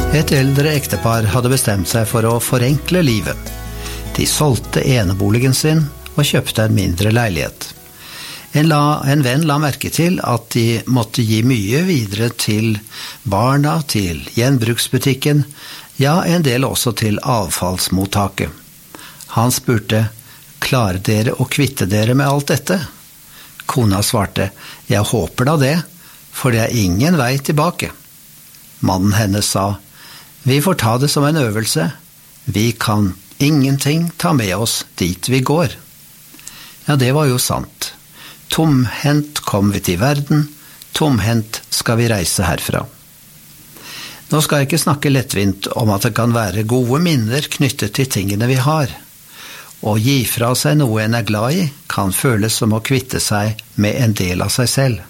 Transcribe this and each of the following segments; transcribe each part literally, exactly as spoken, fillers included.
Et eldre ektepar hadde bestemt seg for å forenkle livet. De solgte eneboligen sin og kjøpte en mindre leilighet. En, la, en venn la merke til at de måtte gi mye videre til barna, til gjenbruksbutikken, ja, en del også til avfallsmottaket. Han spurte, klarer dere å kvitte dere med alt dette? Kona svarte, jeg håper da det, for det er ingen vei tilbake. Mannen hennes sa, vi får ta det som en øvelse. Vi kan ingenting ta med oss dit vi går. Ja, det var jo sant. Tomhendt kom vi til verden, tomhendt skal vi reise herfra. Nå skal jeg ikke snakke lettvint om at det kan være gode minner knyttet til tingene vi har. Å gi fra seg noe en er glad i kan føles som å kvitte seg med en del av seg selv.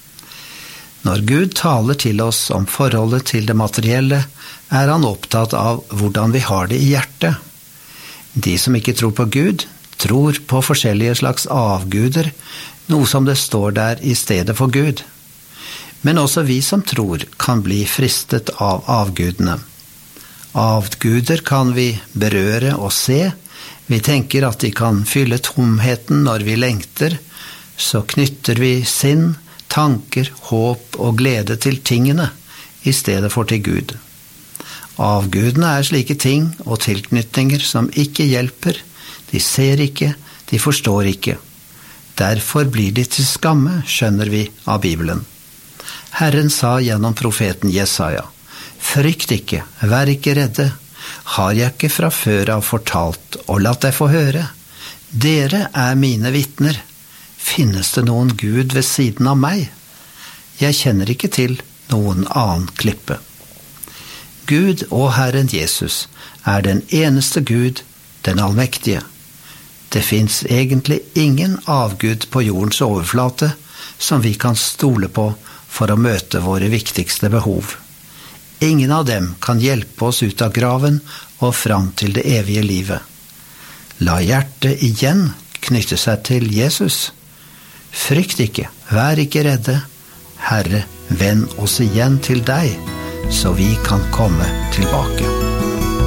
Når Gud taler til oss om forholdet til det materielle, er han opptatt av hvordan vi har det i hjertet. De som ikke tror på Gud, tror på forskjellige slags avguder, noe som det står der i stedet for Gud. Men også vi som tror kan bli fristet av avgudene. Avguder kan vi berøre og se. Vi tenker at de kan fylle tomheten når vi lengter, så knytter vi sinn, tanker, håp og glede til tingene, i stedet for til Gud. Avgudene er slike ting og tilknytninger som ikke hjelper, de ser ikke, de forstår ikke. Derfor blir de til skamme, skjønner vi av Bibelen. Herren sa gjennom profeten Jesaja, frykt ikke, vær ikke redde, har jeg ikke fra før av fortalt og latt deg få høre. Dere er mine vitner. Finnes det noen Gud ved siden av meg? Jeg kjenner ikke til noen annen klippe. Gud og Herren Jesus er den eneste Gud, den allmektige. Det finnes egentlig ingen avgud på jordens overflate som vi kan stole på for å møte våre viktigste behov. Ingen av dem kan hjelpe oss ut av graven og fram til det evige livet. La hjertet igjen knytte seg til Jesus. Frykt ikke, vær ikke redde. Herre, vend oss igjen til deg, så vi kan komme tilbake.